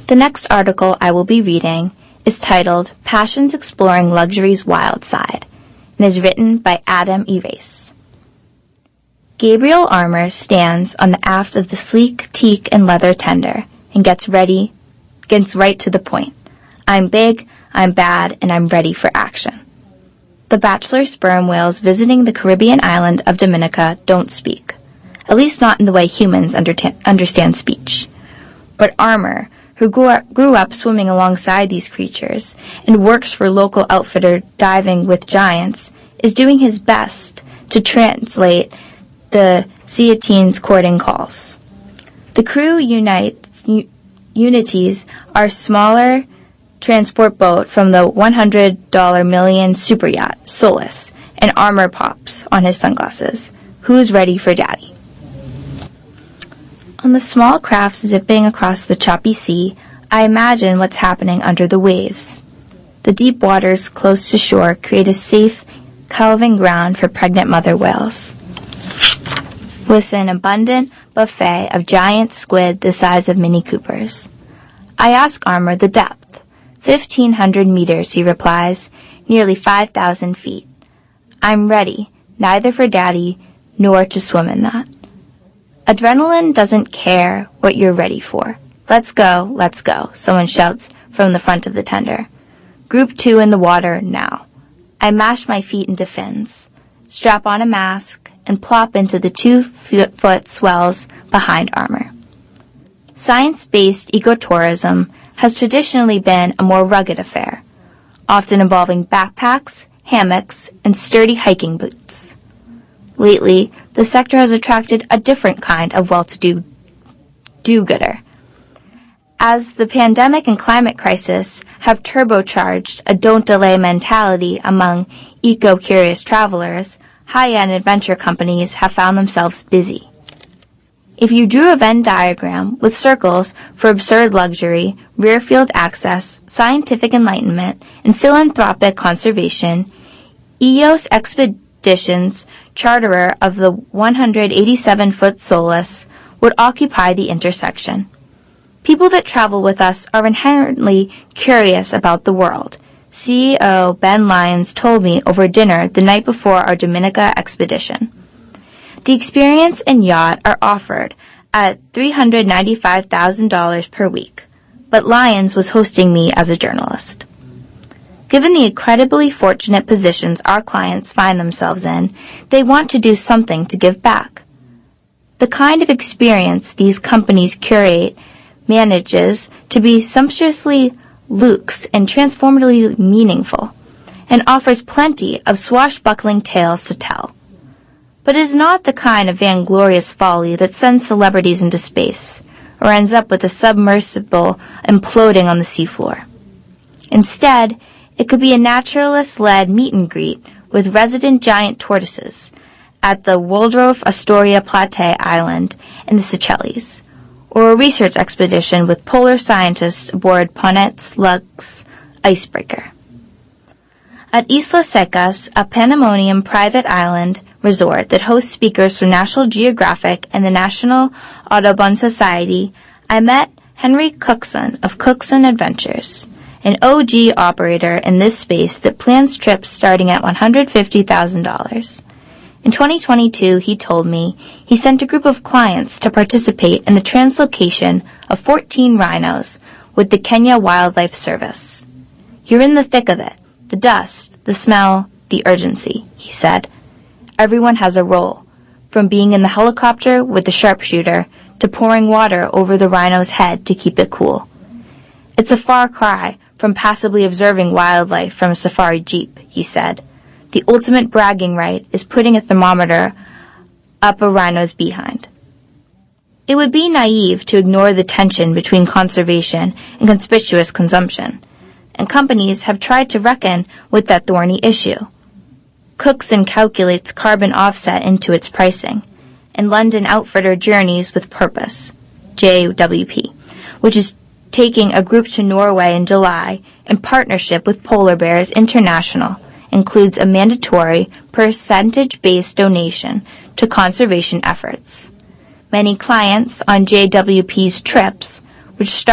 The next article I will be reading is titled Passions Exploring Luxury's Wild Side and is written by Adam Erase. Gabriel Armour stands on the aft of the sleek teak and leather tender and gets right to the point. I'm big, I'm bad, and I'm ready for action. The bachelor sperm whales visiting the Caribbean island of Dominica don't speak, at least not in the way humans understand speech. But Armour, who grew up swimming alongside these creatures and works for local outfitter Diving with Giants, is doing his best to translate the Ciatines courting calls. The crew Unities are smaller transport boat from the $100 million super yacht, Solace, and Armour pops on his sunglasses. Who's ready for daddy? On the small craft zipping across the choppy sea, I imagine what's happening under the waves. The deep waters close to shore create a safe, calving ground for pregnant mother whales. With an abundant buffet of giant squid the size of Mini Coopers. I ask Armour the depth. 1,500 meters, he replies, nearly 5,000 feet. I'm ready, neither for daddy nor to swim in that. Adrenaline doesn't care what you're ready for. Let's go, someone shouts from the front of the tender. Group 2 in the water now. I mash my feet into fins, strap on a mask, and plop into the 2-foot swells behind Armour. Science-based ecotourism has traditionally been a more rugged affair, often involving backpacks, hammocks, and sturdy hiking boots. Lately, the sector has attracted a different kind of well-to-do do-gooder. As the pandemic and climate crisis have turbocharged a don't-delay mentality among eco-curious travelers, high-end adventure companies have found themselves busy. If you drew a Venn diagram with circles for absurd luxury, rear-field access, scientific enlightenment, and philanthropic conservation, EOS Expeditions, charterer of the 187-foot Solace, would occupy the intersection. People that travel with us are inherently curious about the world. CEO Ben Lyons told me over dinner the night before our Dominica expedition. The experience and yacht are offered at $395,000 per week, but Lyons was hosting me as a journalist. Given the incredibly fortunate positions our clients find themselves in, they want to do something to give back. The kind of experience these companies curate manages to be sumptuously luxe and transformatively meaningful, and offers plenty of swashbuckling tales to tell. But it is not the kind of vainglorious folly that sends celebrities into space, or ends up with a submersible imploding on the seafloor. Instead, it could be a naturalist-led meet-and-greet with resident giant tortoises at the Waldorf Astoria Plate Island in the Seychelles, or a research expedition with polar scientists aboard Ponet's Lux icebreaker. At Isla Secas, a Pandemonium private island resort that hosts speakers from National Geographic and the National Audubon Society, I met Henry Cookson of Cookson Adventures, an OG operator in this space that plans trips starting at $150,000. In 2022, he told me he sent a group of clients to participate in the translocation of 14 rhinos with the Kenya Wildlife Service. You're in the thick of it. The dust, the smell, the urgency, he said. Everyone has a role, from being in the helicopter with the sharpshooter to pouring water over the rhino's head to keep it cool. It's a far cry from passively observing wildlife from a safari jeep, he said. The ultimate bragging right is putting a thermometer up a rhino's behind. It would be naive to ignore the tension between conservation and conspicuous consumption, and companies have tried to reckon with that thorny issue. Cookson calculates carbon offset into its pricing, and London outfitter Journeys with Purpose, JWP, which is taking a group to Norway in July in partnership with Polar Bears International, includes a mandatory percentage-based donation to conservation efforts. Many clients on JWP's trips, which start